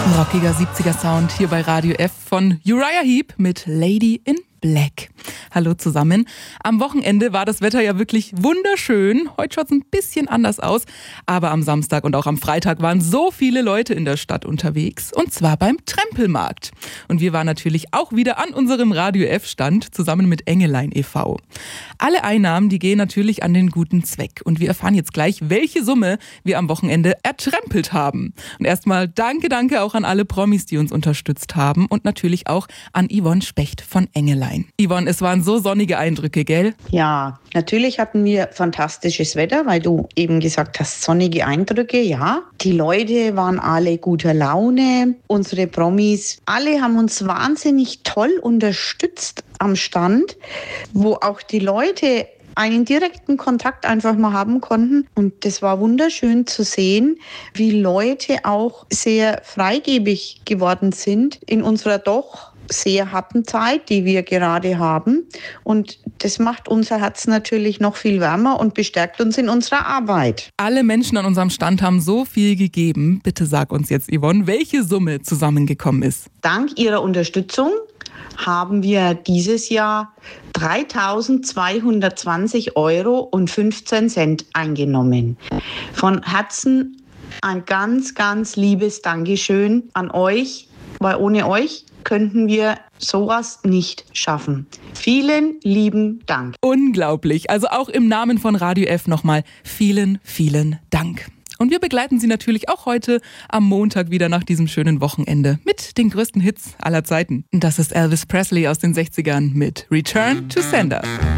Rockiger 70er Sound hier bei Radio F von Uriah Heep mit Lady in Black. Hallo zusammen. Am Wochenende war das Wetter ja wirklich wunderschön. Heute schaut es ein bisschen anders aus. Aber am Samstag und auch am Freitag waren so viele Leute in der Stadt unterwegs. Und zwar beim Trempelmarkt. Und wir waren natürlich auch wieder an unserem Radio F-Stand zusammen mit Engelein e.V. Alle Einnahmen, die gehen natürlich an den guten Zweck. Und wir erfahren jetzt gleich, welche Summe wir am Wochenende ertrempelt haben. Und erstmal danke auch an alle Promis, die uns unterstützt haben. Und natürlich auch an Yvonne Specht von Engelein. Yvonne, es waren so sonnige Eindrücke, gell? Ja, natürlich hatten wir fantastisches Wetter, weil du eben gesagt hast, sonnige Eindrücke, ja. Die Leute waren alle guter Laune, unsere Promis, alle haben uns wahnsinnig toll unterstützt am Stand, wo auch die Leute einen direkten Kontakt einfach mal haben konnten. Und das war wunderschön zu sehen, wie Leute auch sehr freigebig geworden sind in unserer doch sehr harten Zeit, die wir gerade haben. Und das macht unser Herz natürlich noch viel wärmer und bestärkt uns in unserer Arbeit. Alle Menschen an unserem Stand haben so viel gegeben. Bitte sag uns jetzt, Yvonne, welche Summe zusammengekommen ist. Dank Ihrer Unterstützung haben wir dieses Jahr 3.220,15 € eingenommen. Von Herzen ein ganz, ganz liebes Dankeschön an euch, weil ohne euch könnten wir sowas nicht schaffen. Vielen lieben Dank. Unglaublich. Also auch im Namen von Radio F nochmal vielen, vielen Dank. Und wir begleiten Sie natürlich auch heute am Montag wieder nach diesem schönen Wochenende mit den größten Hits aller Zeiten. Das ist Elvis Presley aus den 60ern mit Return to Sender.